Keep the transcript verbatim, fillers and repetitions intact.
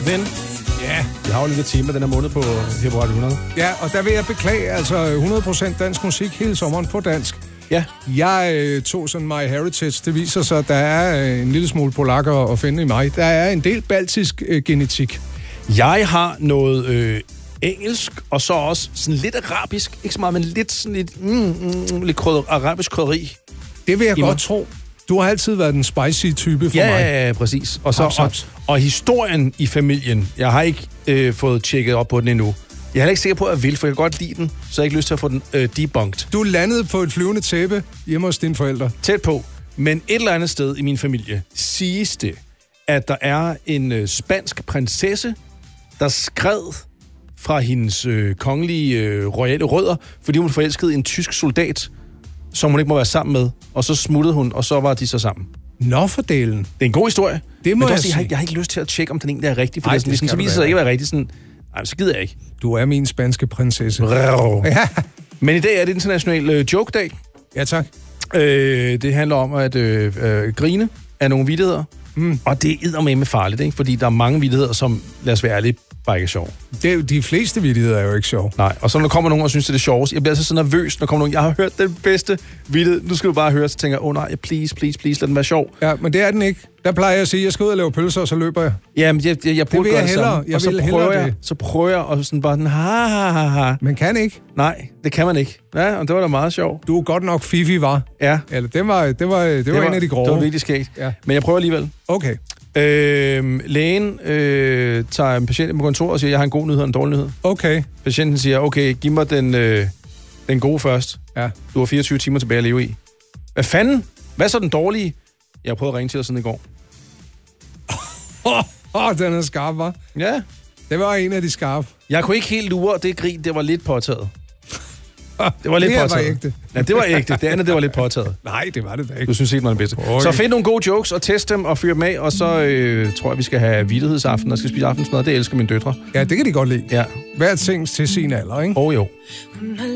ven. Ja. Vi har jo lige et tema den her måned på her på Radio hundrede. Ja, og der vil jeg beklage, altså hundrede procent dansk musik hele sommeren på dansk. Ja. Jeg øh, tog sådan My Heritage. Det viser sig, at der er øh, en lille smule polakker at finde i mig. Der er en del baltisk øh, genetik. Jeg har noget øh, engelsk, og så også sådan lidt arabisk. Ikke så meget, men lidt sådan lidt, mm, mm, lidt krydder, arabisk krydderi. Det vil jeg I godt mig. tro. Du har altid været den spicy type for ja, mig. Ja, ja, præcis. Og, så, Haps, og, haps. og historien i familien, jeg har ikke øh, fået tjekket op på den endnu. Jeg er heller ikke sikker på, at jeg vil, for jeg kan godt lide den, så jeg har ikke lyst til at få den øh, debunked. Du landede på et flyvende tæppe hjemme hos dine forældre. Tæt på. Men et eller andet sted i min familie siges det, at der er en øh, spansk prinsesse, der skred fra hendes øh, kongelige øh, royale rødder, fordi hun forelskede en tysk soldat, som hun ikke må være sammen med. Og så smuttede hun, og så var de så sammen. Nå for delen. Det er en god historie. Det må men jeg også, jeg, har, sige. jeg har ikke lyst til at tjekke, om den egentlig er rigtig. For Ej, det, det sådan, skal så du viser da sig ikke at være rigtig sådan... Ej, så gider jeg ikke. Du er min spanske prinsesse. Ja. Men i dag er det international øh, joke-dag. Ja, tak. Øh, det handler om at øh, øh, grine af nogle vittigheder. Mm. Og det er eddermame farligt, ikke? Fordi der er mange vittigheder, som, lad os være ærlige, bare ikke er sjov. Det, de fleste vittigheder er jo ikke sjov. Nej, og så når der kommer nogen og synes, det er sjovest, jeg bliver altså så nervøs, når der kommer nogen, jeg har hørt den bedste vittighed, nu skal du bare høre, så tænker jeg, åh oh, nej, please, please, please, lad den være sjov. Ja, men det er den ikke. Der plejer jeg at sige, at jeg skal ud og lave pølser, og så løber jeg. Jamen, jeg, jeg, jeg burde vil gøre jeg det hellere. samme. Jeg og så vil prøver hellere jeg, det. så prøver jeg, og sådan bare den, ha, ha, ha, ha. Man kan ikke. Nej, det kan man ikke. Ja, og det var da meget sjovt. Du er godt nok fifi, var. Ja. Eller det var, det var, det var, det var en af de grove. Det var virkelig skægt. Ja. Men jeg prøver alligevel. Okay. Øh, lægen øh, tager en patient på kontoret og siger, jeg har en god nyhed og en dårlig nyhed. Okay. Patienten siger, okay, giv mig den, øh, den gode først. Ja. Du har fireogtyve timer tilbage at leve i. Hvad fanden? Hvad så den dårlige? Jeg har prøvet at ringe til dig siden i går. Åh, oh, oh, den er skarp, var. Ja. Det var en af de skarpe. Jeg kunne ikke helt lure, det grin, det var lidt påtaget. Det var lidt det her påtaget. var ægte. Ja, det var ægte. Det andet, det var lidt påtaget. Nej, det var det da ikke. Du synes ikke, det var den bedste. Okay. Så find nogle gode jokes og test dem og fyr dem af, og så øh, tror jeg, vi skal have vittighedsaften og skal spise aftensmad. Det elsker mine døtre. Ja, det kan de godt lide. Ja. Hver ting til sin alder, ikke? Og jo.